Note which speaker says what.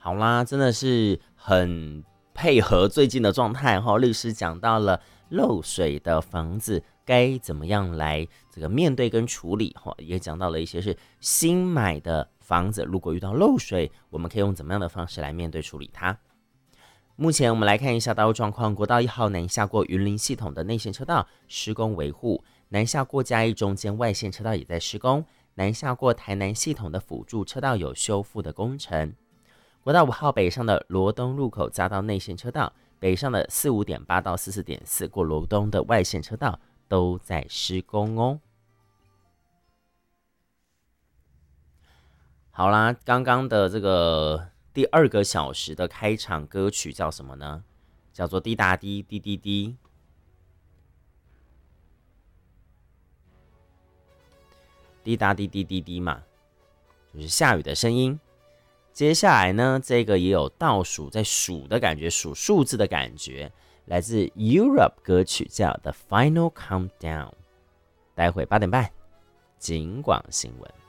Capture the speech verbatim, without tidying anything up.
Speaker 1: 好啦，真的是很配合最近的状态哈。律师讲到了漏水的房子该怎么样来这个面对跟处理哈，也讲到了一些是新买的房子，如果遇到漏水，我们可以用怎么样的方式来面对处理它。目前我们来看一下道路状况，国道一号南下过云林系统的内线车道施工维护，南下过嘉义中间外线车道也在施工，南下过台南系统的辅助车道有修复的工程。国道五号北上的罗东入口匝道内线车道，北上的四五点八到四四点四过罗东的外线车道都在施工哦。好啦，刚刚的这个第二个小时的开场歌曲叫什么呢？叫做滴答滴滴滴滴。滴答滴滴滴滴嘛，就是下雨的声音。接下来呢，这个也有倒数在数的感觉，数数字的感觉，来自 Europe 歌曲叫 The Final Countdown。待会八点半，警广新闻。